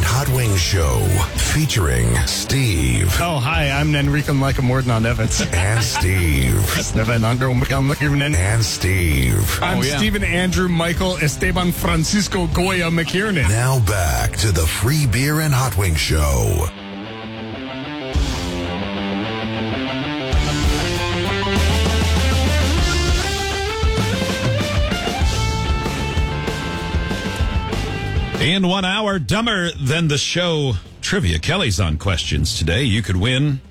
and Hot Wings Show featuring Steve. Oh, hi, I'm Enrico Michael Mordaunt Evans. And Steve. And Steve. I'm Stephen Andrew Michael Esteban Francisco Goya McKiernan. Now back to the Free Beer and Hot Wings Show. In 1 hour, dumber than the show trivia. Kelly's on questions today. You could win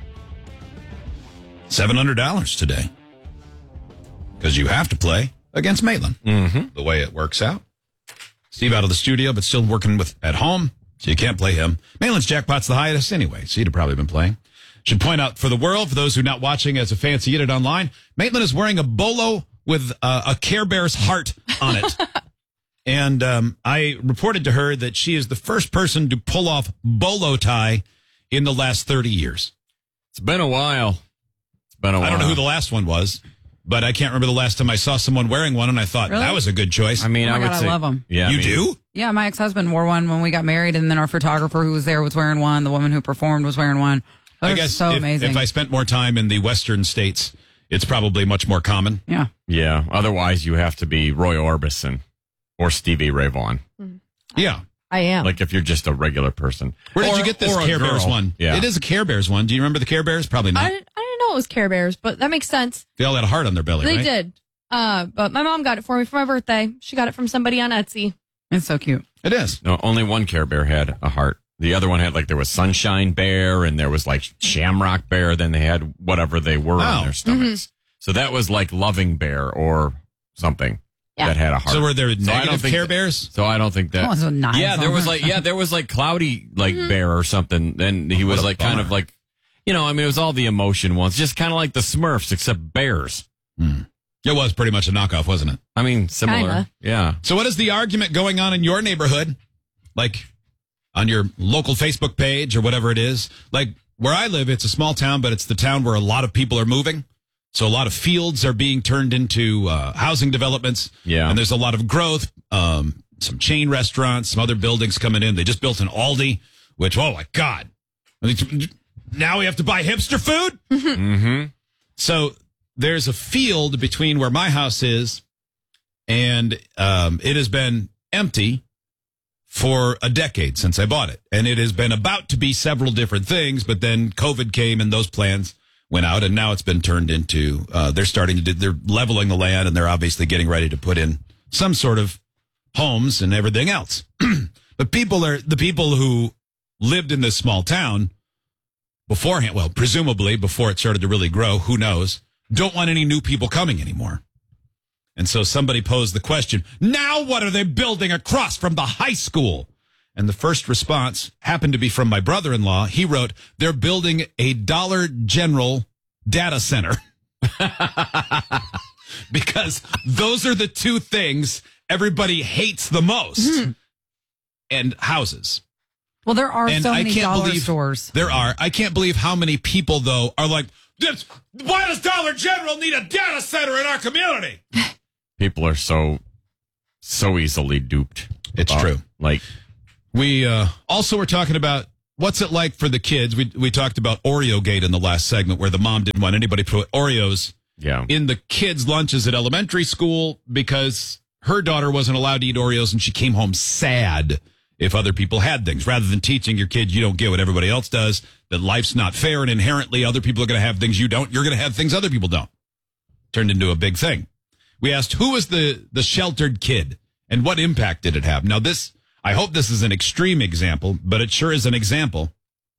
$700 today because you have to play against Maitland. The way it works out. Steve out of the studio, but still working at home, so you can't play him. Maitland's jackpot's the highest anyway, so he'd have probably been playing. Should point out for the world, for those who are not watching as a fancy unit online, Maitland is wearing a bolo with a Care Bear's heart on it. And I reported to her that she is the first person to pull off bolo tie in the last 30 years. It's been a while. I don't know who the last one was, but I can't remember the last time I saw someone wearing one, and I thought that was a good choice. I mean, oh my I would God, say, I love them. Yeah, you do? Yeah, my ex-husband wore one when we got married, and then our photographer who was there was wearing one. The woman who performed was wearing one. I guess so amazing. if I spent more time in the western states, it's probably much more common. Yeah. Yeah. Otherwise, you have to be Roy Orbison or Stevie Ray Vaughan. Yeah. I am. Like if you're just a regular person. Where did you get this or a Care Bears girl. one? Yeah. It is a Care Bears one. Do you remember the Care Bears? Probably not. I didn't know it was Care Bears, but that makes sense. They all had a heart on their belly, They right? did. But my mom got it for me for my birthday. She got it from somebody on Etsy. It's so cute. It is. No, only one Care Bear had a heart. The other one had there was Sunshine Bear and there was Shamrock Bear. Then they had whatever they were on their stomachs. So that was like Loving Bear or something that had a heart. So were there negative Care that, Bears? So I don't think that. Oh, so nice. Yeah, there was Cloudy Bear or something. Then he was kind of it was all the emotion ones, just kind of like the Smurfs except bears. It was pretty much a knockoff, wasn't it? I mean, similar. Kinda. Yeah. So what is the argument going on in your neighborhood? Like on your local Facebook page or whatever it is? Like where I live, it's a small town, but it's the town where a lot of people are moving. So a lot of fields are being turned into housing developments. Yeah. And there's a lot of growth. Some chain restaurants, some other buildings coming in. They just built an Aldi, which, oh my God. Now we have to buy hipster food? Mm-hmm. So there's a field between where my house is and it has been empty for a decade since I bought it. And it has been about to be several different things, but then COVID came and those plans went out, and now it's been turned into, they're leveling the land, and they're obviously getting ready to put in some sort of homes and everything else. But the people who lived in this small town beforehand, well, presumably before it started to really grow, who knows, don't want any new people coming anymore. And so somebody posed the question, now what are they building across from the high school? And the first response happened to be from my brother-in-law. He wrote, they're building a Dollar General data center. Because those are the two things everybody hates the most. And houses. Well, there are so many dollar stores. There are. I can't believe how many people, though, are like, why does Dollar General need a data center in our community? People are so easily duped. It's true. We also were talking about what's it like for the kids. We talked about Oreo Gate in the last segment where the mom didn't want anybody to put Oreos in the kids' lunches at elementary school because her daughter wasn't allowed to eat Oreos and she came home sad if other people had things. Rather than teaching your kid you don't get what everybody else does, that life's not fair and inherently other people are going to have things you don't. You're going to have things other people don't. Turned into a big thing. We asked who was the sheltered kid and what impact did it have? Now I hope this is an extreme example, but it sure is an example.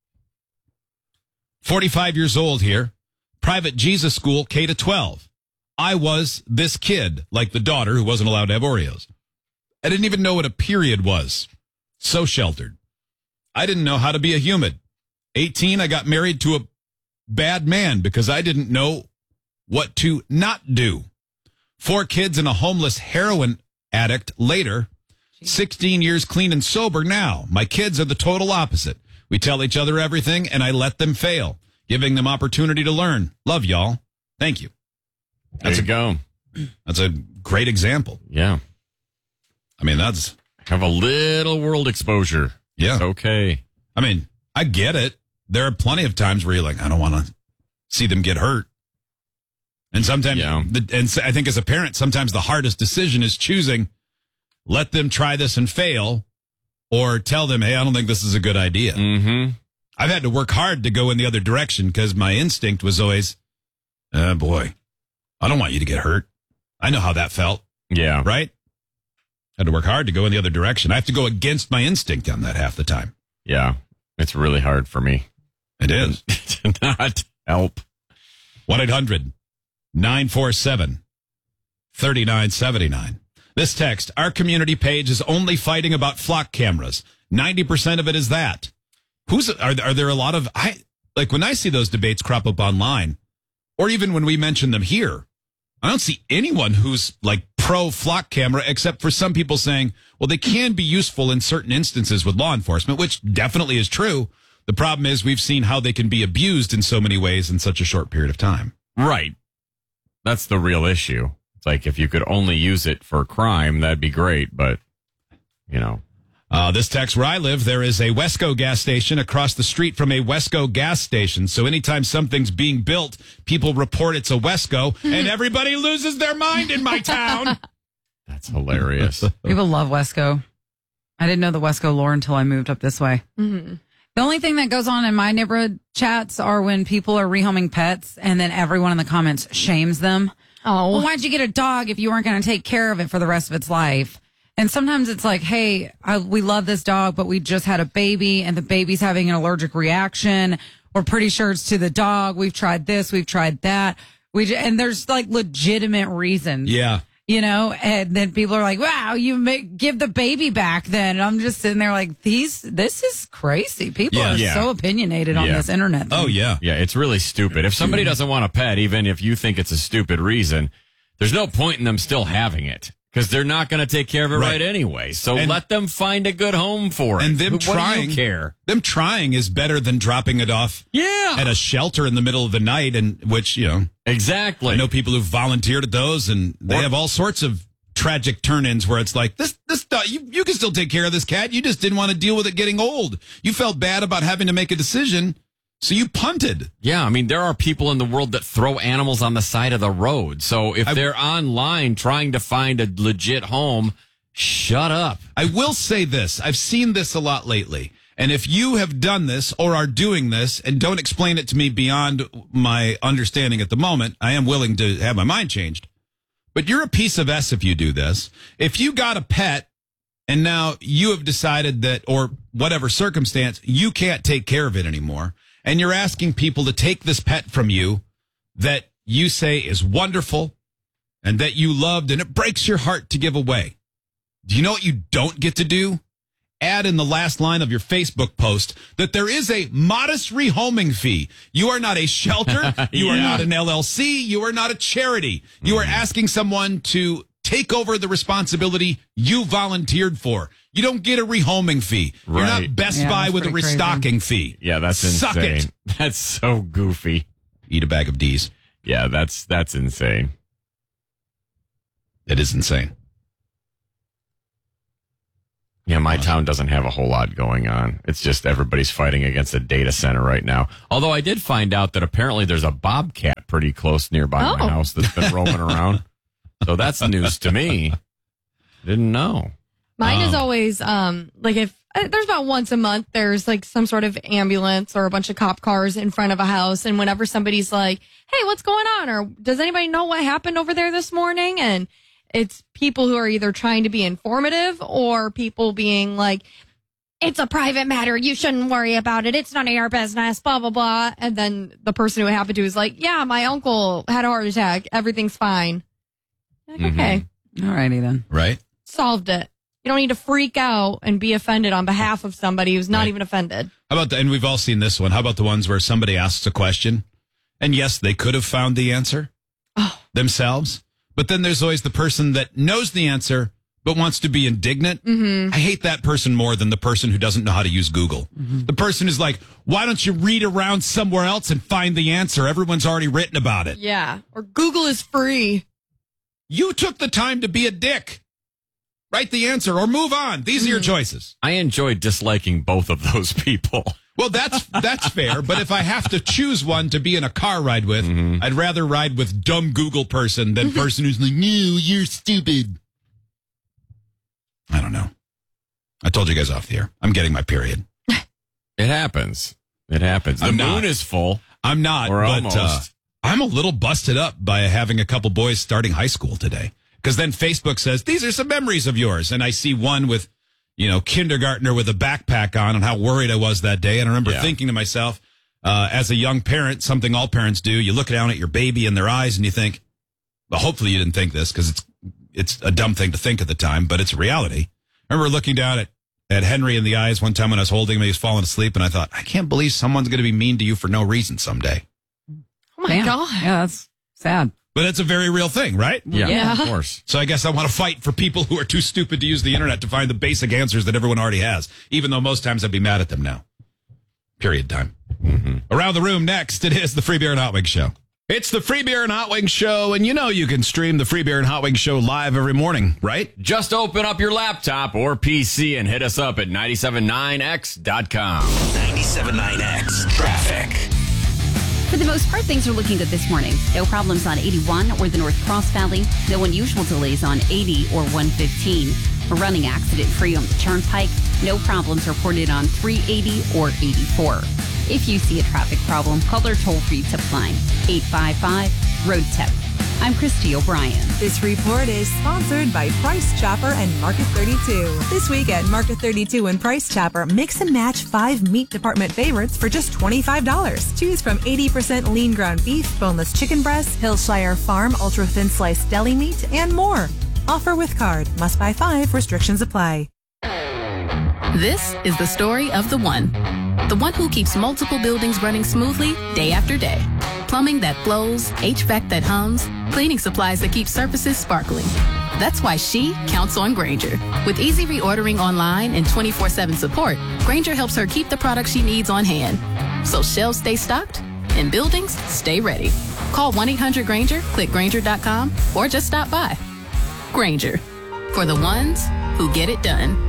45 years old here, private Jesus school, K-12. I was this kid, like the daughter who wasn't allowed to have Oreos. I didn't even know what a period was. So sheltered. I didn't know how to be a human. 18, I got married to a bad man because I didn't know what to not do. 4 kids and a homeless heroin addict later. 16 years clean and sober now. My kids are the total opposite. We tell each other everything, and I let them fail, giving them opportunity to learn. Love y'all. Thank you. There you go. That's a great example. Yeah. I mean, that's... Have a little world exposure. Yeah. It's okay. I mean, I get it. There are plenty of times where you're like, I don't want to see them get hurt. And sometimes, and I think as a parent, sometimes the hardest decision is choosing, let them try this and fail, or tell them, hey, I don't think this is a good idea. Mm-hmm. I've had to work hard to go in the other direction because my instinct was always, boy, I don't want you to get hurt. I know how that felt. Yeah. Right? Had to work hard to go in the other direction. I have to go against my instinct on that half the time. Yeah. It's really hard for me. It is. To not help. 1-800-947-3979. This text, our community page is only fighting about flock cameras. 90% of it is that. Are there a lot of, when I see those debates crop up online, or even when we mention them here, I don't see anyone who's like pro flock camera, except for some people saying, well, they can be useful in certain instances with law enforcement, which definitely is true. The problem is we've seen how they can be abused in so many ways in such a short period of time. Right. That's the real issue. It's like if you could only use it for crime, that'd be great. But, This text, where I live, there is a Wesco gas station across the street from a Wesco gas station. So anytime something's being built, people report it's a Wesco, and everybody loses their mind in my town. That's hilarious. People love Wesco. I didn't know the Wesco lore until I moved up this way. Mm-hmm. The only thing that goes on in my neighborhood chats are when people are rehoming pets and then everyone in the comments shames them. Oh, well, why'd you get a dog if you weren't going to take care of it for the rest of its life? And sometimes it's like, hey, we love this dog, but we just had a baby and the baby's having an allergic reaction. We're pretty sure it's to the dog. We've tried this. We've tried that. And there's like legitimate reasons. Yeah. And then people are like, wow, give the baby back then. And I'm just sitting there like, this is crazy. People are so opinionated on this internet thing. Oh, yeah. Yeah, it's really stupid. If somebody doesn't want a pet, even if you think it's a stupid reason, there's no point in them still having it. Because they're not going to take care of it right anyway. So let them find a good home for it. And them what trying, do you care? Them trying is better than dropping it off at a shelter in the middle of the night, and which, Exactly. I know people who've volunteered at those, and they have all sorts of tragic turn-ins where it's like, this dog, you can still take care of this cat. You just didn't want to deal with it getting old. You felt bad about having to make a decision, so you punted. Yeah, I mean, there are people in the world that throw animals on the side of the road. So if they're online trying to find a legit home, shut up. I will say this. I've seen this a lot lately. And if you have done this or are doing this, and don't explain it to me beyond my understanding at the moment, I am willing to have my mind changed. But you're a piece of S if you do this. If you got a pet and now you have decided that, or whatever circumstance, you can't take care of it anymore, and you're asking people to take this pet from you that you say is wonderful and that you loved, and it breaks your heart to give away. Do you know what you don't get to do? Add in the last line of your Facebook post that there is a modest rehoming fee. You are not a shelter. You are not an LLC. You are not a charity. You are asking someone to take over the responsibility you volunteered for. You don't get a rehoming fee. Right. You're not Best Buy with a restocking fee. Yeah, that's Suck insane. it. That's so goofy. Eat a bag of D's. Yeah, that's insane. It is insane. Yeah, my town doesn't have a whole lot going on. It's just everybody's fighting against a data center right now. Although I did find out that apparently there's a bobcat pretty close nearby my house that's been roaming around. So that's news to me. Didn't know. Mine is always if there's about once a month, there's like some sort of ambulance or a bunch of cop cars in front of a house. And whenever somebody's like, hey, what's going on? Or does anybody know what happened over there this morning? And it's people who are either trying to be informative or people being like, it's a private matter. You shouldn't worry about it. It's none of your business, blah, blah, blah. And then the person who it happened to is like, yeah, my uncle had a heart attack. Everything's fine. Like, okay. All righty then. Right? Solved it. You don't need to freak out and be offended on behalf of somebody who's not even offended. How about and we've all seen this one. How about the ones where somebody asks a question and yes, they could have found the answer themselves. But then there's always the person that knows the answer but wants to be indignant. Mm-hmm. I hate that person more than the person who doesn't know how to use Google. Mm-hmm. The person who's like, why don't you read around somewhere else and find the answer? Everyone's already written about it. Yeah. Or Google is free. You took the time to be a dick. Write the answer or move on. These are your choices. I enjoy disliking both of those people. Well, that's fair. But if I have to choose one to be in a car ride with, I'd rather ride with dumb Google person than person who's like, no, you're stupid. I don't know. I told you guys off the air. I'm getting my period. It happens. The moon is full. I'm not, or but almost. I'm a little busted up by having a couple boys starting high school today. Because then Facebook says, these are some memories of yours. And I see one with, kindergartner with a backpack on and how worried I was that day. And I remember thinking to myself, as a young parent, something all parents do, you look down at your baby in their eyes and you think, well, hopefully you didn't think this because it's a dumb thing to think at the time, but it's a reality. I remember looking down at Henry in the eyes one time when I was holding him, he was falling asleep, and I thought, I can't believe someone's going to be mean to you for no reason someday. Oh, my God. Yeah, that's sad. But it's a very real thing, right? Yeah, of course. So I guess I want to fight for people who are too stupid to use the internet to find the basic answers that everyone already has, even though most times I'd be mad at them now. Period time. Around the room next, it is the Free Beer and Hot Wings Show. It's the Free Beer and Hot Wings Show, and you can stream the Free Beer and Hot Wings Show live every morning, right? Just open up your laptop or PC and hit us up at 979x.com. 97.9X Traffic. For the most part, things are looking good this morning. No problems on 81 or the North Cross Valley. No unusual delays on 80 or 115. We're running accident-free on the Turnpike. No problems reported on 380 or 84. If you see a traffic problem, call our toll-free tip line, 855-ROAD-TIP. I'm Christy O'Brien. This report is sponsored by Price Chopper and Market 32. This week at Market 32 and Price Chopper, mix and match 5 meat department favorites for just $25. Choose from 80% lean ground beef, boneless chicken breast, Hillshire Farm ultra-thin sliced deli meat, and more. Offer with card. Must buy 5. Restrictions apply. This is the story of the one who keeps multiple buildings running smoothly day after day. Plumbing that flows, HVAC that hums, cleaning supplies that keep surfaces sparkling. That's why she counts on Grainger. With easy reordering online and 24/7 support, Grainger helps her keep the products she needs on hand. So shelves stay stocked and buildings stay ready. Call 1-800-GRAINGER, click Grainger.com, or just stop by. Grainger, for the ones who get it done.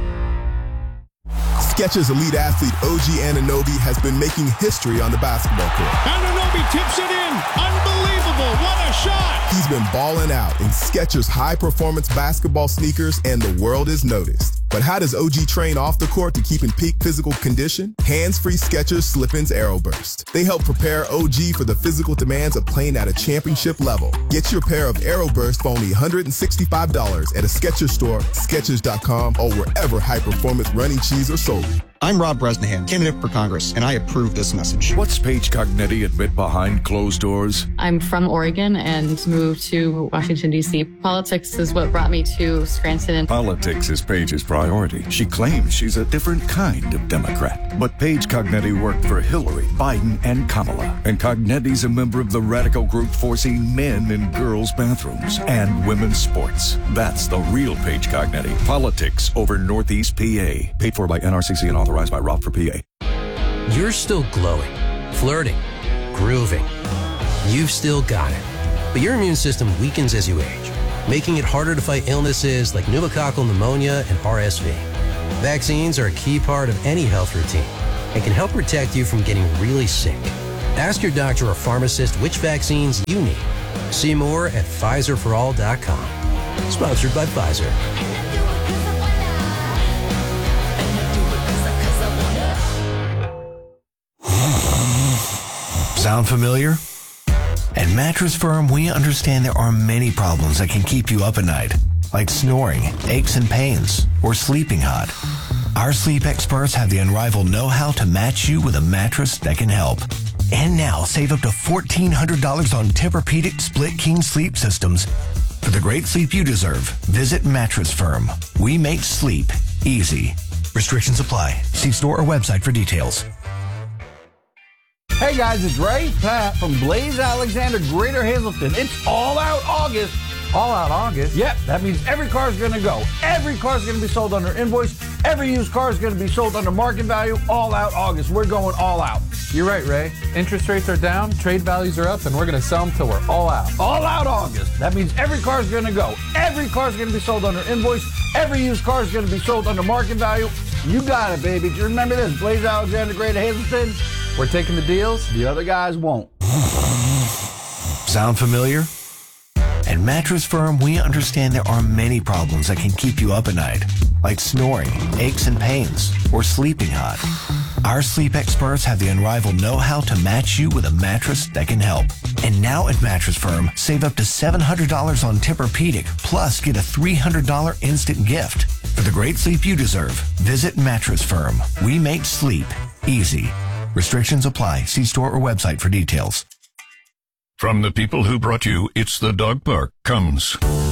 Skechers elite athlete OG Anunoby has been making history on the basketball court. Anunoby tips it in. Unbelievable. What a shot. He's been balling out in Skechers high-performance basketball sneakers, and the world is noticed. But how does OG train off the court to keep in peak physical condition? Hands-free Skechers Slip-ins Aeroburst. They help prepare OG for the physical demands of playing at a championship level. Get your pair of Aeroburst for only $165 at a Skechers store, Skechers.com, or wherever high-performance running shoes are sold. I'm Rob Bresnahan, candidate for Congress, and I approve this message. What's Paige Cognetti admit behind closed doors? I'm from Oregon and moved to Washington, D.C. Politics is what brought me to Scranton. Politics is Paige's priority. She claims she's a different kind of Democrat. But Paige Cognetti worked for Hillary, Biden, and Kamala. And Cognetti's a member of the radical group forcing men in girls' bathrooms and women's sports. That's the real Paige Cognetti. Politics over Northeast PA. Paid for by NRCC and authorized by Rob for PA. You're still glowing, flirting, grooving. You've still got it. But your immune system weakens as you age, making it harder to fight illnesses like pneumococcal pneumonia and RSV. Vaccines are a key part of any health routine and can help protect you from getting really sick. Ask your doctor or pharmacist which vaccines you need. See more at PfizerForAll.com. Sponsored by Pfizer. Sound familiar? At Mattress Firm, we understand there are many problems that can keep you up at night, like snoring, aches and pains, or sleeping hot. Our sleep experts have the unrivaled know-how to match you with a mattress that can help. And now, save up to $1,400 on Tempur-Pedic Split King sleep systems. For the great sleep you deserve, visit Mattress Firm. We make sleep easy. Restrictions apply. See store or website for details. Hey guys, it's Ray Pat from Blaze Alexander, Greater Hazleton. It's All Out August All Out August? Yep, that means every car is going to go. Every car is going to be sold under invoice. Every used car is going to be sold under market value. All Out August. We're going all out. You're right, Ray. Interest rates are down, trade values are up, and we're going to sell them till we're all out. All Out August. That means every car is going to go. Every car is going to be sold under invoice. Every used car is going to be sold under market value. You got it, baby. Do you remember this? Blaze Alexander, Great Hazelton. We're taking the deals. The other guys won't. Sound familiar? At Mattress Firm, we understand there are many problems that can keep you up at night, like snoring, aches and pains, or sleeping hot. Our sleep experts have the unrivaled know-how to match you with a mattress that can help. And now at Mattress Firm, save up to $700 on Tempur-Pedic, plus get a $300 instant gift. For the great sleep you deserve, visit Mattress Firm. We make sleep easy. Restrictions apply. See store or website for details. From the people who brought you It's the Dog Park comes